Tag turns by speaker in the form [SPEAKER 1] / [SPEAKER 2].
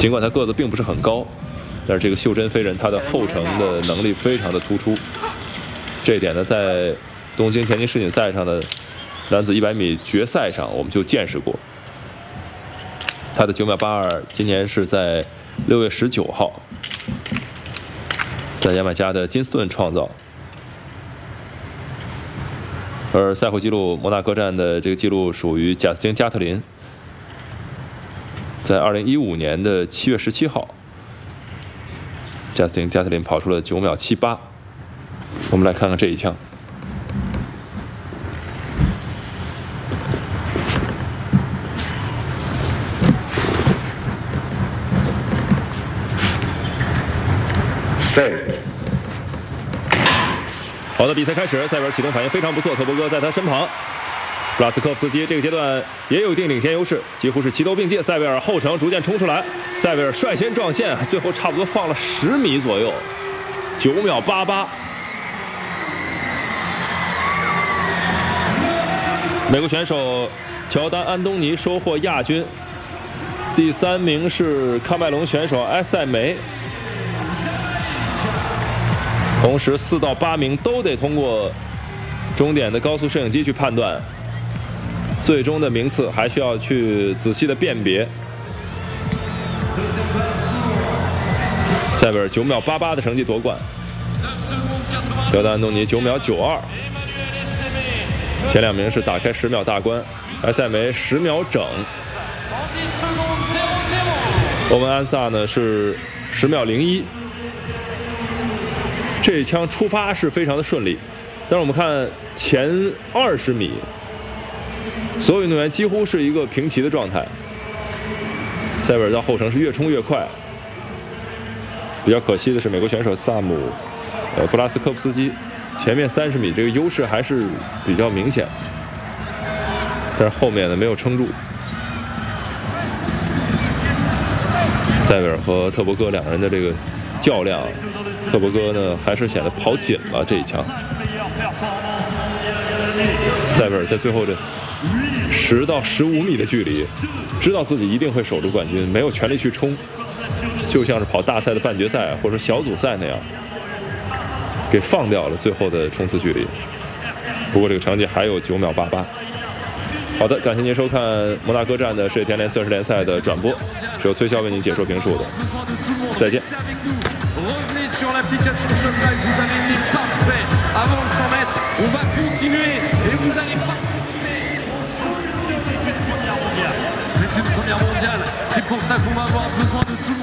[SPEAKER 1] 尽管他个子并不是很高，但是这个袖珍飞人他的后程的能力非常的突出。这一点呢，在东京田径世锦赛上的男子100米决赛上，我们就见识过。他的9秒82，今年是在6月19号，在牙买加的金斯顿创造。而赛后纪录摩纳哥站的这个纪录属于贾斯汀·加特林，在2015年的7月17号，贾斯汀·加特林跑出了9秒78。我们来看看这一枪。好的，比赛开始，塞维尔启动反应非常不错，特伯戈在他身旁。布拉斯科夫斯基这个阶段也有一定领先优势，几乎是齐头并进。塞维尔后程逐渐冲出来，塞维尔率先撞线，最后差不多放了10米左右，9秒88。美国选手乔丹·安东尼收获亚军，第3名是喀麦隆选手埃塞梅。同时4到8名都得通过终点的高速摄影机去判断，最终的名次还需要去仔细的辨别。塞维尔9秒88的成绩夺冠，乔丹·安东尼9秒92，前2名是打开10秒大关，埃塞梅10秒整，欧文·安萨呢是10秒01。这一枪出发是非常的顺利，但是我们看前20米，所有运动员几乎是一个平齐的状态。塞维尔到后程是越冲越快。比较可惜的是，美国选手萨姆布拉斯科夫斯基前面30米这个优势还是比较明显，但是后面呢没有撑住。塞维尔和特伯戈两人的这个较量，特伯戈呢还是显得跑紧了这一枪。塞维尔在最后这10到15米的距离，知道自己一定会守住冠军，没有全力去冲，就像是跑大赛的半决赛或者小组赛那样，给放掉了最后的冲刺距离。不过这个成绩还有9秒88。好的，感谢您收看摩纳哥站的世界田联钻石联赛的转播，是由崔骁为您解说评述的。再见。
[SPEAKER 2] Sur l'application Shopify, vous avez été parfait avant le 100 mètres. On va continuer et vous allez participer. C'est une première mondiale. C'est pour ça qu'on va avoir besoin de tout le monde.